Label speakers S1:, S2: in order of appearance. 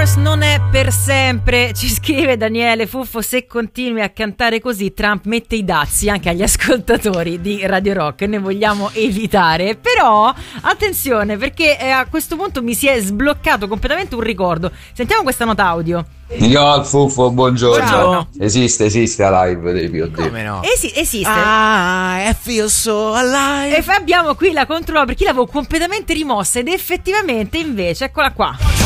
S1: Course non è per sempre, ci scrive Daniele Fuffo. Se continui a cantare così Trump mette i dazi anche agli ascoltatori di Radio Rock, ne vogliamo evitare. Però attenzione, perché a questo punto mi si è sbloccato completamente un ricordo. Sentiamo questa nota audio.
S2: Yo, Fuffo, buongiorno.
S1: Ciao.
S2: Esiste la live dei POD.
S3: Come no?
S1: Esiste.
S3: I feel so alive.
S1: E abbiamo qui la controllo, perché l'avevo completamente rimossa ed effettivamente invece eccola qua.